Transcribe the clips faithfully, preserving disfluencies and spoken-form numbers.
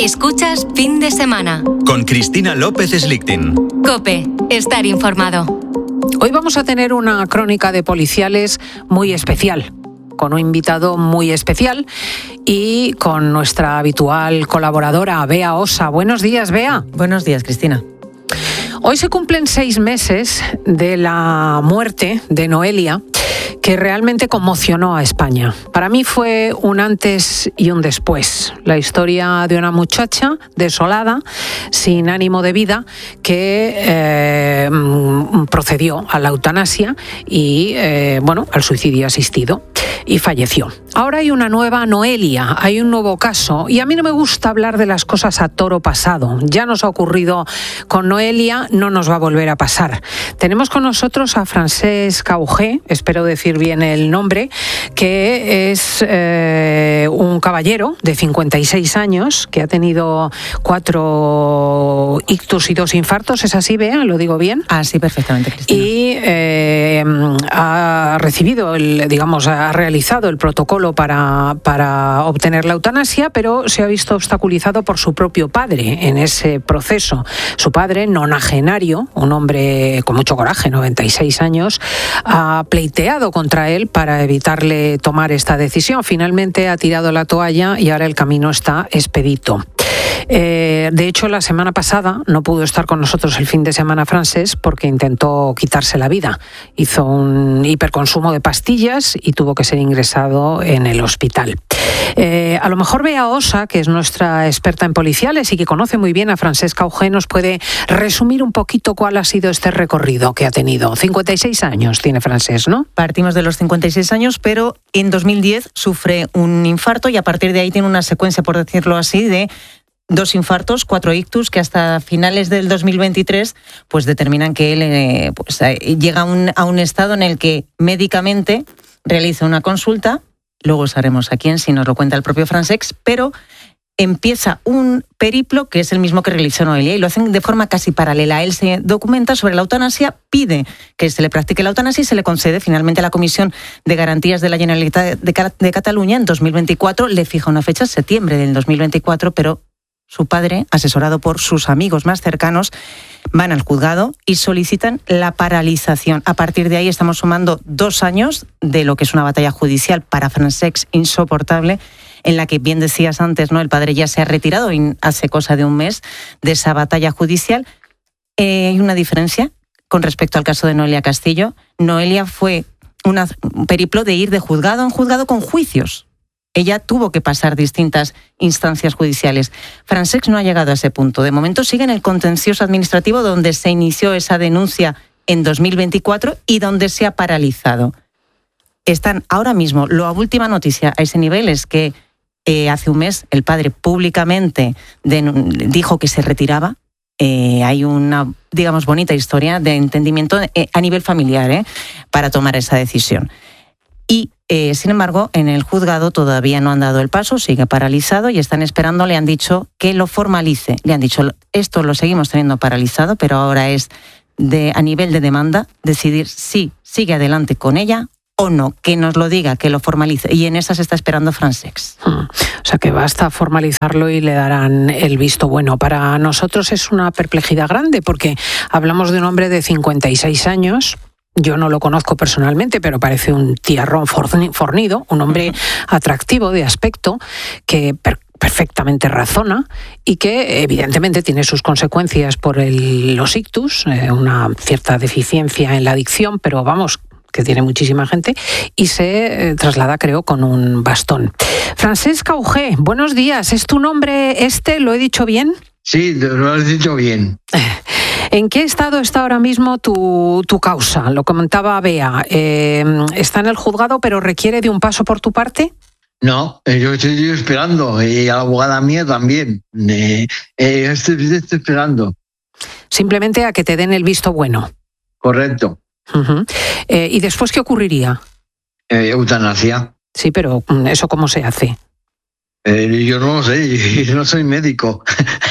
Escuchas Fin de Semana con Cristina López Slichting. COPE, estar informado. Hoy vamos a tener una crónica de policiales muy especial, con un invitado muy especial y con nuestra habitual colaboradora, Bea Osa. Buenos días, Bea. Buenos días, Cristina. Hoy se cumplen seis meses de la muerte de Noelia, que realmente conmocionó a España. Para mí fue un antes y un después. La historia de una muchacha desolada, sin ánimo de vida, que eh, procedió a la eutanasia y eh, bueno, al suicidio asistido, y falleció. Ahora hay una nueva Noelia, hay un nuevo caso, y a mí no me gusta hablar de las cosas a toro pasado. Ya nos ha ocurrido con Noelia, no nos va a volver a pasar. Tenemos con nosotros a Francesc Augé, espero decir bien el nombre, que es eh, un caballero de cincuenta y seis años que ha tenido cuatro ictus y dos infartos. ¿Es así, Bea? ¿Lo digo bien? Ah, sí, perfectamente, Cristina. Y eh, ha recibido, el, digamos, ha realizado el protocolo para, para obtener la eutanasia, pero se ha visto obstaculizado por su propio padre en ese proceso. Su padre, nonagenario, un hombre con mucho coraje, noventa y seis años, ha pleiteado contra él para evitarle tomar esta decisión. Finalmente ha tirado la toalla y ahora el camino está expedito. Eh, de hecho, la semana pasada no pudo estar con nosotros el fin de semana Francesc porque intentó quitarse la vida. Hizo un hiperconsumo de pastillas y tuvo que ser ingresado en el hospital. Eh, a lo mejor Bea Osa, que es nuestra experta en policiales y que conoce muy bien a Francesc Augé, nos puede resumir un poquito cuál ha sido este recorrido que ha tenido. cincuenta y seis años tiene Francesc, ¿no? Partimos de los cincuenta y seis años, pero en dos mil diez sufre un infarto y a partir de ahí tiene una secuencia, por decirlo así, de dos infartos, cuatro ictus, que hasta finales del dos mil veintitrés pues determinan que él eh, pues, eh, llega a un, a un estado en el que médicamente realiza una consulta, luego sabremos a quién, si nos lo cuenta el propio Francesc, pero empieza un periplo que es el mismo que realizó Noelia y lo hacen de forma casi paralela. Él se documenta sobre la eutanasia, pide que se le practique la eutanasia y se le concede. Finalmente la Comisión de Garantías de la Generalitat de, de Cataluña en dos mil veinticuatro le fija una fecha, septiembre del dos mil veinticuatro, pero su padre, asesorado por sus amigos más cercanos, van al juzgado y solicitan la paralización. A partir de ahí estamos sumando dos años de lo que es una batalla judicial para Francesc insoportable, en la que, bien decías antes, ¿no? El padre ya se ha retirado y hace cosa de un mes de esa batalla judicial. Eh, hay una diferencia con respecto al caso de Noelia Castillo. Noelia fue una, un periplo de ir de juzgado en juzgado con juicios. Ella tuvo que pasar distintas instancias judiciales. Francesc no ha llegado a ese punto. De momento sigue en el contencioso administrativo donde se inició esa denuncia en dos mil veinticuatro y donde se ha paralizado. Están ahora mismo, la última noticia a ese nivel es que eh, hace un mes el padre públicamente de, dijo que se retiraba. Eh, hay una, digamos, bonita historia de entendimiento eh, a nivel familiar eh, para tomar esa decisión. Y, eh, sin embargo, en el juzgado todavía no han dado el paso, sigue paralizado y están esperando, le han dicho que lo formalice. Le han dicho, esto lo seguimos teniendo paralizado, pero ahora es de a nivel de demanda decidir si sigue adelante con ella o no, que nos lo diga, que lo formalice. Y en esa se está esperando Francesc. Hmm. O sea que basta formalizarlo y le darán el visto bueno. Para nosotros es una perplejidad grande porque hablamos de un hombre de cincuenta y seis años. Yo no lo conozco personalmente, pero parece un tiarrón fornido, un hombre atractivo de aspecto que per- perfectamente razona y que evidentemente tiene sus consecuencias por el, los ictus, eh, una cierta deficiencia en la adicción, pero vamos, que tiene muchísima gente, y se eh, traslada, creo, con un bastón. Francesc Augé, buenos días. ¿Es tu nombre este? ¿Lo he dicho bien? Sí, lo has dicho bien. ¿En qué estado está ahora mismo tu, tu causa? Lo comentaba Bea. Eh, ¿Está en el juzgado, pero requiere de un paso por tu parte? No, yo estoy esperando, y la abogada mía también. Eh, eh, estoy, estoy esperando. Simplemente a que te den el visto bueno. Correcto. Uh-huh. Eh, ¿Y después qué ocurriría? Eh, eutanasia. Sí, pero ¿eso cómo se hace? Eh, yo no lo sé, yo no soy médico.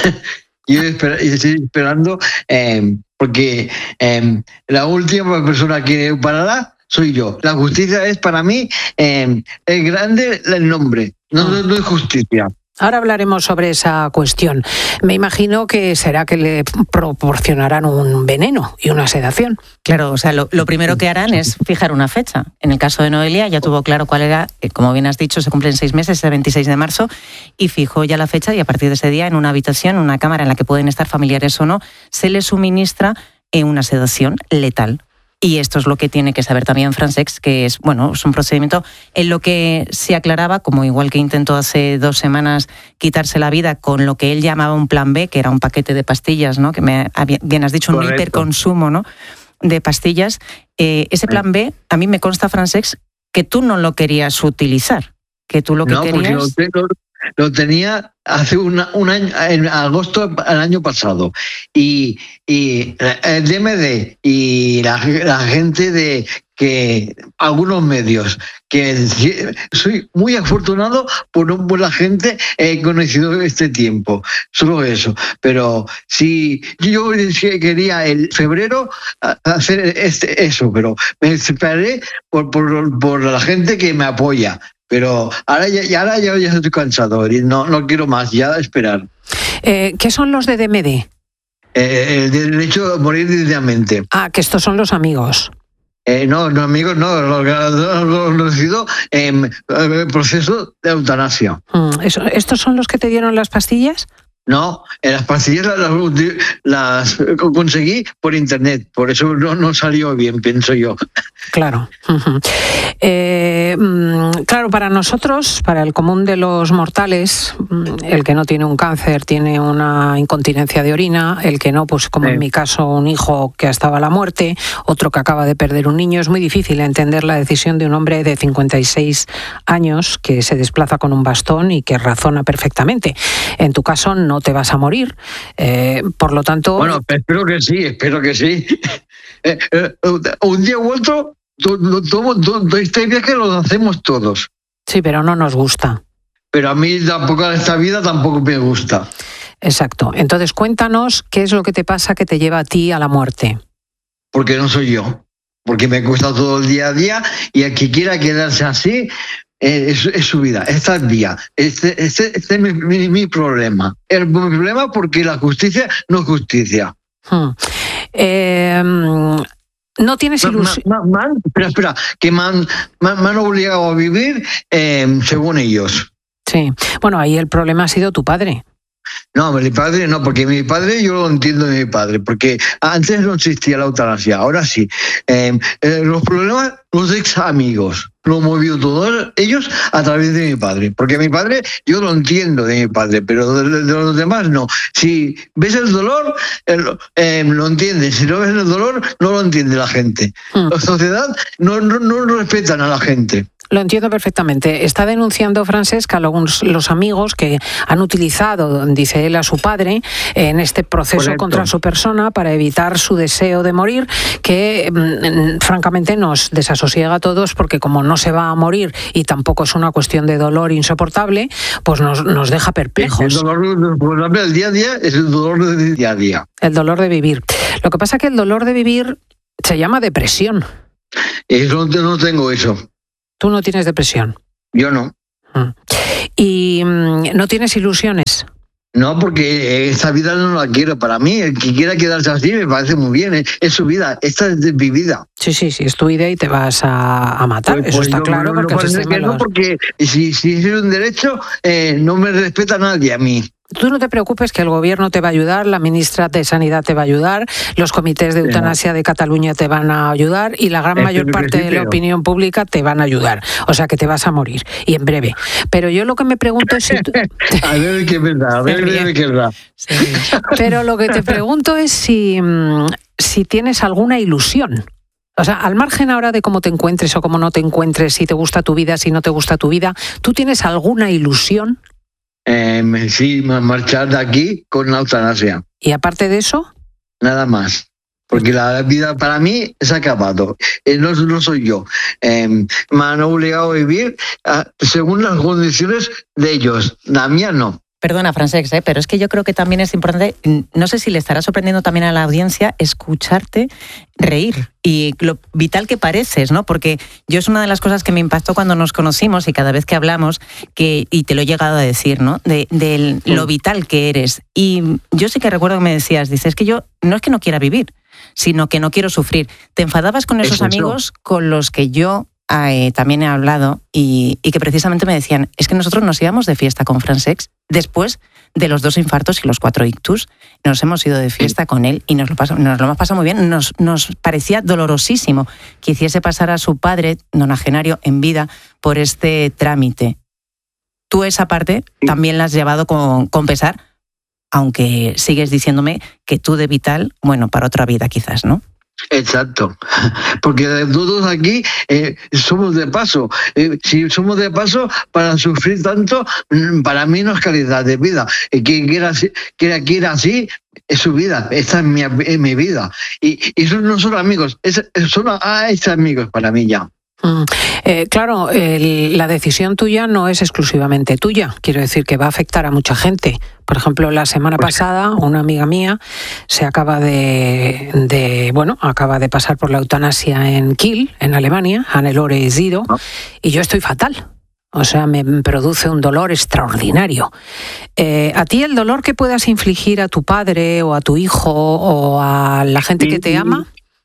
Yo estoy esperando eh, porque eh, la última persona que parará soy yo. La justicia es para mí, eh, es grande el nombre, no, no, no es justicia. Ahora hablaremos sobre esa cuestión. Me imagino que será que le proporcionarán un veneno y una sedación. Claro, o sea, lo, lo primero que harán es fijar una fecha. En el caso de Noelia ya tuvo claro cuál era, como bien has dicho, se cumplen seis meses, el veintiséis de marzo, y fijó ya la fecha y a partir de ese día en una habitación, una cámara en la que pueden estar familiares o no, se le suministra una sedación letal. Y esto es lo que tiene que saber también Francex, que es, bueno, es un procedimiento en lo que se aclaraba, como igual que intentó hace dos semanas quitarse la vida con lo que él llamaba un plan B, que era un paquete de pastillas, ¿no? Que me, bien has dicho, un Correcto. hiperconsumo, ¿no? de pastillas. Eh, ese plan B, a mí me consta, Francex, que tú no lo querías utilizar, que tú lo que no, ¿Querías? Porque lo, tengo, lo tenía hace una, un año, en agosto del año pasado. Y, y el D M D y la, la gente de que algunos medios, que soy muy afortunado por, por la gente he conocido este tiempo, solo eso. Pero si yo quería el febrero hacer este, eso, pero me separé por, por, por la gente que me apoya. Pero ahora ya, ahora ya, ya estoy cansado y no, no quiero más, ya esperar. Eh, ¿Qué son los de D M D? Eh, el derecho a morir dignamente. Ah, que estos son los amigos. Eh, no, no, amigos, no, lo que han conocido en el proceso de eutanasia. Mm, eso, ¿estos son los que te dieron las pastillas? No, las pastillas las, las, las conseguí por internet, por eso no, no salió bien, pienso yo. Claro. Uh-huh. Eh, claro, para nosotros, para el común de los mortales, el que no tiene un cáncer tiene una incontinencia de orina, el que no, pues como sí. en mi caso, un hijo que estaba a la muerte, otro que acaba de perder un niño. Es muy difícil entender la decisión de un hombre de cincuenta y seis años que se desplaza con un bastón y que razona perfectamente. En tu caso no te vas a morir, eh, por lo tanto... Bueno, espero que sí, espero que sí. eh, eh, un día u otro, todo, todo, todo este viaje lo hacemos todos. Sí, pero no nos gusta. Pero a mí tampoco esta vida tampoco me gusta. Exacto. Entonces cuéntanos qué es lo que te pasa que te lleva a ti a la muerte. Porque no soy yo. Porque me cuesta todo el día a día y el que quiera quedarse así... Es, es su vida, esta es vía. Este, este, este es mi, mi, mi problema. El problema porque la justicia no es justicia. Hmm. Eh, no tienes ilusión. Espera, espera, que me han, me han obligado a vivir eh, según ellos. Sí, bueno, ahí el problema ha sido tu padre. No, mi padre no, porque mi padre yo lo entiendo de mi padre, porque antes no existía la eutanasia, ahora sí. Eh, eh, los problemas, los ex amigos, lo movió todos ellos a través de mi padre, porque mi padre yo lo entiendo de mi padre, pero de, de los demás no. Si ves el dolor, el, eh, lo entiendes, si no ves el dolor, no lo entiende la gente. Mm. La sociedad no, no, no respetan a la gente. Lo entiendo perfectamente. Está denunciando Francesca los, los amigos que han utilizado, dice él, a su padre en este proceso Correcto. Contra su persona para evitar su deseo de morir, que mmm, francamente nos desasosiega a todos porque como no se va a morir y tampoco es una cuestión de dolor insoportable, pues nos, nos deja perplejos. El dolor del día a día es el dolor del día a día. El dolor de vivir. Lo que pasa es que el dolor de vivir se llama depresión. Eso no tengo eso. ¿Tú no tienes depresión? Yo no. ¿Y no tienes ilusiones? No, porque esta vida no la quiero para mí. El que quiera quedarse así me parece muy bien. Es, es su vida. Esta es mi vida. Sí, sí, sí. Es tu vida y te vas a, a matar. Pues, Eso pues está yo, claro. No, porque, no, el que no, porque si, si es un derecho, eh, no me respeta nadie a mí. Tú no te preocupes que el gobierno te va a ayudar, la ministra de Sanidad te va a ayudar, los comités de eutanasia de Cataluña te van a ayudar y la gran mayor parte de la opinión pública te van a ayudar. O sea que te vas a morir, y en breve. Pero yo lo que me pregunto es si tú... A ver qué es verdad, a ver qué es verdad. Sí. Pero lo que te pregunto es si, si tienes alguna ilusión. O sea, al margen ahora de cómo te encuentres o cómo no te encuentres, si te gusta tu vida, si no te gusta tu vida, ¿tú tienes alguna ilusión? Eh, sí, marchar de aquí con la eutanasia. ¿Y aparte de eso? Nada más. Porque la vida para mí se ha acabado. Eh, no, no soy yo. Eh, me han obligado a vivir uh, según las condiciones de ellos. La mía no. Perdona, Francesc, ¿eh? pero es que yo creo que también es importante, no sé si le estará sorprendiendo también a la audiencia, escucharte reír y lo vital que pareces, ¿no? Porque yo es una de las cosas que me impactó cuando nos conocimos y cada vez que hablamos, que, y te lo he llegado a decir, ¿no? De, de lo vital que eres. Y yo sí que recuerdo que me decías, dices, es que yo no es que no quiera vivir, sino que no quiero sufrir. Te enfadabas con esos amigos con los que yo eh, también he hablado y, y que precisamente me decían, es que nosotros nos íbamos de fiesta con Francesc después de los dos infartos y los cuatro ictus, nos hemos ido de fiesta con él y nos lo, pasamos, nos lo hemos pasado muy bien. Nos, nos parecía dolorosísimo que hiciese pasar a su padre nonagenario en vida por este trámite. Tú esa parte también la has llevado con, con pesar, aunque sigues diciéndome que tú de vital, bueno, para otra vida quizás, ¿no? Exacto, porque todos aquí eh, somos de paso. Eh, si somos de paso, para sufrir tanto, para mí no es calidad de vida. Eh, quien quiera, quiera, quiera así, es su vida, esta es mi, es mi vida. Y, y esos no son amigos, es, son ah, es amigos para mí ya. Mm. Eh, claro, el, la decisión tuya no es exclusivamente tuya. Quiero decir que va a afectar a mucha gente. Por ejemplo, la semana pasada, una amiga mía se acaba de, de bueno, acaba de pasar por la eutanasia en Kiel, en Alemania, Hannelore Sido, y yo estoy fatal. O sea, me produce un dolor extraordinario. Eh, ¿A ti el dolor que puedas infligir a tu padre o a tu hijo o a la gente que te ama?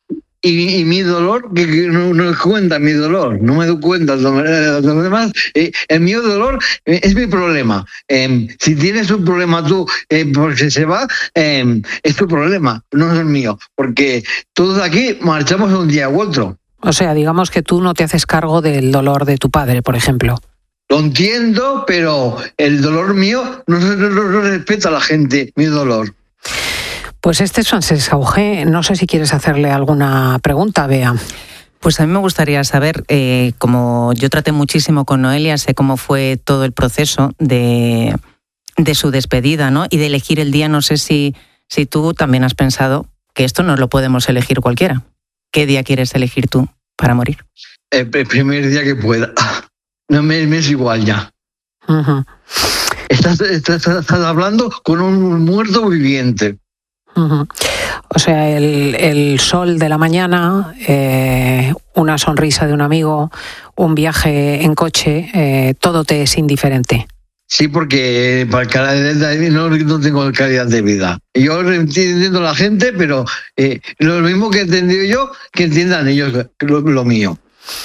Y, y mi dolor, que, que no, no cuenta mi dolor, no me doy cuenta de lo demás. Eh, el mío dolor eh, es mi problema. Eh, si tienes un problema tú eh, porque se va, eh, es tu problema, no es el mío. Porque todos aquí marchamos un día u otro. O sea, digamos que tú no te haces cargo del dolor de tu padre, por ejemplo. Lo entiendo, pero el dolor mío no, no, no, no respeta a la gente, mi dolor. Pues este es Francesc Augé. No sé si quieres hacerle alguna pregunta, Bea. Pues a mí me gustaría saber, eh, como yo traté muchísimo con Noelia, sé cómo fue todo el proceso de, de su despedida, ¿no? Y de elegir el día, no sé si, si tú también has pensado que esto no lo podemos elegir cualquiera. ¿Qué día quieres elegir tú para morir? El, el primer día que pueda. No me, me es igual ya. Uh-huh. Estás, estás, estás hablando con un muerto viviente. Uh-huh. O sea, el, el sol de la mañana, eh, una sonrisa de un amigo, un viaje en coche, eh, todo te es indiferente. Sí, porque para calidad de, no, no tengo calidad de vida. Yo entiendo a la gente, pero eh, lo mismo que he entendido yo, que entiendan ellos lo, lo mío.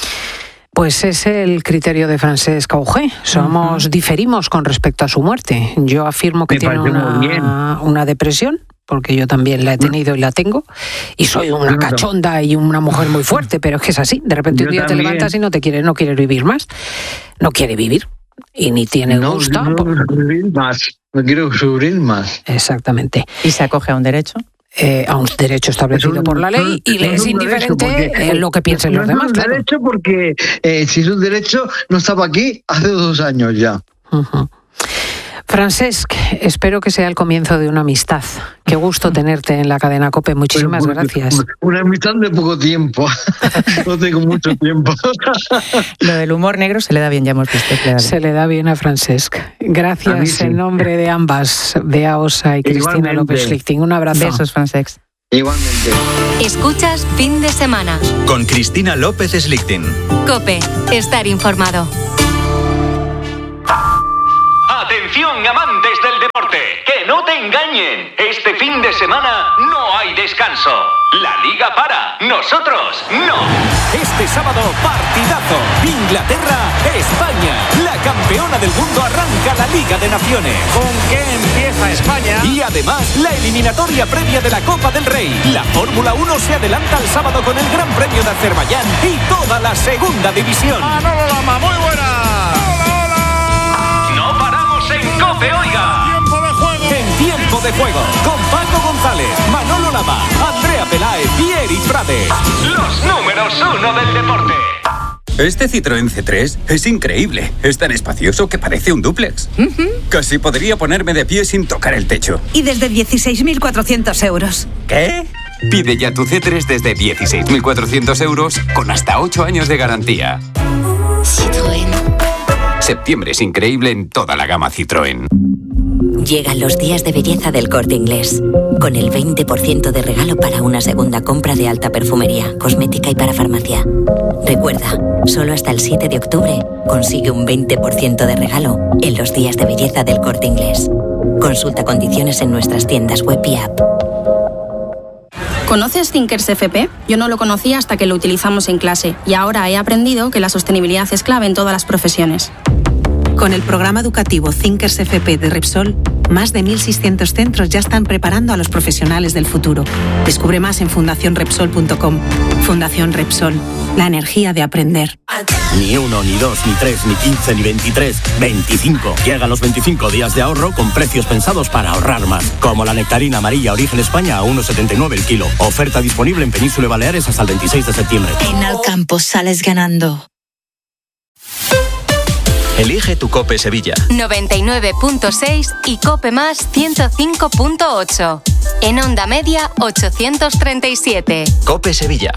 Pues es el criterio de Francesc Augé. Somos, uh-huh. diferimos con respecto a su muerte. Yo afirmo que Me tiene una, una depresión, porque yo también la he tenido y la tengo, y soy una cachonda y una mujer muy fuerte, pero es que es así. De repente yo un día también. Te levantas y no te quieres, no quieres vivir más. No quiere vivir. Y ni tiene no, gusto. No, no, sufrir más. No quiero sufrir más. Exactamente. ¿Y se acoge a un derecho? Eh, a un derecho establecido un, por la ley y le es indiferente porque, lo que piensen no los demás. Es un claro. derecho porque eh, si es un derecho no estaba aquí hace dos años ya. Uh-huh. Francesc, espero que sea el comienzo de una amistad. Qué gusto tenerte en la cadena COPE. Muchísimas pues, gracias. Una amistad de poco tiempo. No tengo mucho tiempo. Lo del humor negro se le da bien, ya hemos visto. Le se le da bien a Francesc. Gracias sí. En nombre de ambas, Bea Ossa y Cristina López Schlichting. Un abrazo. Besos, Francesc. Igualmente. Escuchas Fin de Semana. Con Cristina López Schlichting. COPE. Estar informado. Atención, amantes del deporte, que no te engañen. Este fin de semana no hay descanso. La liga para, nosotros no. Este sábado, partidazo. Inglaterra-España. La campeona del mundo arranca la Liga de Naciones. ¿Con qué empieza España? Y además, la eliminatoria previa de la Copa del Rey. La Fórmula uno se adelanta al sábado con el Gran Premio de Azerbaiyán y toda la segunda división. Manolo Lama, muy buena. En COPE, oiga. Tiempo de juego. En tiempo de juego. Con Paco González, Manolo Lama, Andrea Peláez y Eri Prades. Los números uno del deporte. Este Citroën C tres es increíble. Es tan espacioso que parece un dúplex. Uh-huh. Casi podría ponerme de pie sin tocar el techo. Y desde dieciséis mil cuatrocientos euros. ¿Qué? Pide ya tu C tres desde dieciséis mil cuatrocientos euros con hasta ocho años de garantía. Citroën. Septiembre es increíble en toda la gama Citroën. Llegan los días de belleza del Corte Inglés, con el veinte por ciento de regalo para una segunda compra de alta perfumería, cosmética y para farmacia. Recuerda, solo hasta el siete de octubre consigue un veinte por ciento de regalo en los días de belleza del Corte Inglés. Consulta condiciones en nuestras tiendas web y app. ¿Conoces Thinkers F P? Yo no lo conocía hasta que lo utilizamos en clase y ahora he aprendido que la sostenibilidad es clave en todas las profesiones. Con el programa educativo Thinkers F P de Repsol, más de mil seiscientos centros ya están preparando a los profesionales del futuro. Descubre más en fundación repsol punto com. Fundación Repsol, la energía de aprender. Ni uno, ni dos, ni tres, ni quince, ni veintitrés, veinticinco. Llegan los veinticinco días de ahorro con precios pensados para ahorrar más. Como la nectarina amarilla Origen España a uno setenta y nueve el kilo. Oferta disponible en Península y Baleares hasta el veintiséis de septiembre. En Alcampo sales ganando. Elige tu Cope Sevilla. noventa y nueve punto seis y Cope Más ciento cinco punto ocho. En onda media ochocientos treinta y siete. Cope Sevilla.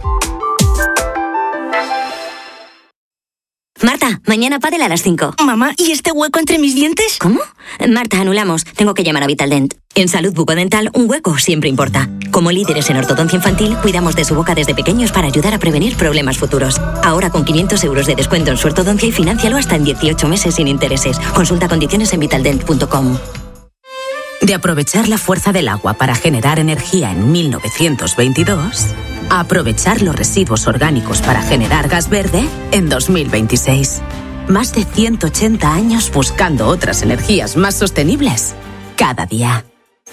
Marta, mañana pádel a las cinco. Mamá, ¿y este hueco entre mis dientes? ¿Cómo? Marta, anulamos. Tengo que llamar a Vitaldent. En salud bucodental, un hueco siempre importa. Como líderes en ortodoncia infantil, cuidamos de su boca desde pequeños para ayudar a prevenir problemas futuros. Ahora con quinientos euros de descuento en su ortodoncia y fináncialo hasta en dieciocho meses sin intereses. Consulta condiciones en vitaldent punto com. De aprovechar la fuerza del agua para generar energía en mil novecientos veintidós, a aprovechar los residuos orgánicos para generar gas verde en dos mil veintiséis. Más de ciento ochenta años buscando otras energías más sostenibles cada día.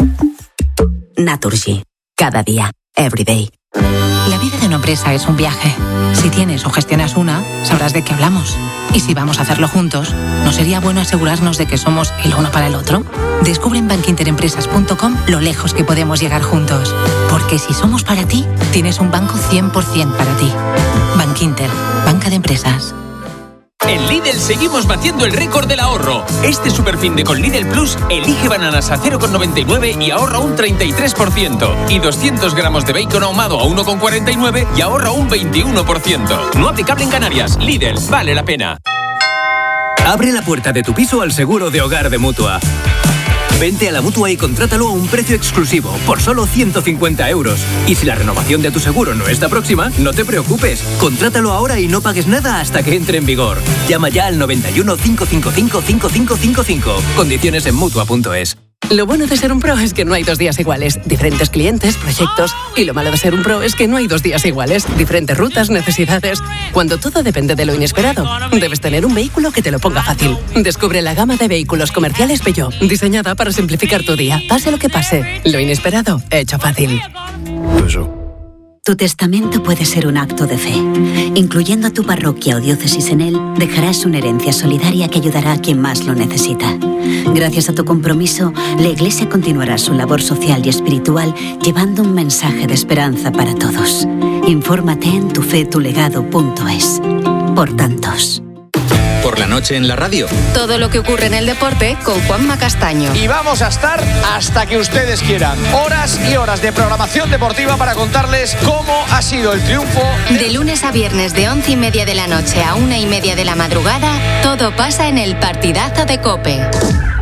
Naturgy. Cada día. Every day. La vida de una empresa es un viaje. Si tienes o gestionas una, sabrás de qué hablamos. Y si vamos a hacerlo juntos, ¿no sería bueno asegurarnos de que somos el uno para el otro? Descubre en bankinterempresas punto com lo lejos que podemos llegar juntos. Porque si somos para ti, tienes un banco cien por ciento para ti. Bankinter, banca de empresas. En Lidl seguimos batiendo el récord del ahorro. Este superfin de con Lidl Plus, elige bananas a cero coma noventa y nueve y ahorra un treinta y tres por ciento. Y doscientos gramos de bacon ahumado a uno coma cuarenta y nueve y ahorra un veintiuno por ciento. No aplicable en Canarias. Lidl, vale la pena. Abre la puerta de tu piso al seguro de hogar de Mutua. Vente a la Mutua y contrátalo a un precio exclusivo, por solo ciento cincuenta euros. Y si la renovación de tu seguro no está próxima, no te preocupes. Contrátalo ahora y no pagues nada hasta que entre en vigor. Llama ya al noventa y uno, cinco cinco cinco, cinco cinco cinco cinco. Condiciones en Mutua punto es. Lo bueno de ser un pro es que no hay dos días iguales. Diferentes clientes, proyectos. Y lo malo de ser un pro es que no hay dos días iguales. Diferentes rutas, necesidades. Cuando todo depende de lo inesperado, debes tener un vehículo que te lo ponga fácil. Descubre la gama de vehículos comerciales Peugeot, diseñada para simplificar tu día. Pase lo que pase, lo inesperado, hecho fácil. Tu testamento puede ser un acto de fe. Incluyendo a tu parroquia o diócesis en él, dejarás una herencia solidaria que ayudará a quien más lo necesita. Gracias a tu compromiso, la Iglesia continuará su labor social y espiritual llevando un mensaje de esperanza para todos. Infórmate en tufetulegado punto es. Por tantos. Por la noche en la radio. Todo lo que ocurre en el deporte con Juanma Castaño. Y vamos a estar hasta que ustedes quieran. Horas y horas de programación deportiva para contarles cómo ha sido el triunfo. De lunes a viernes de once y media de la noche a una y media de la madrugada, todo pasa en el partidazo de COPE.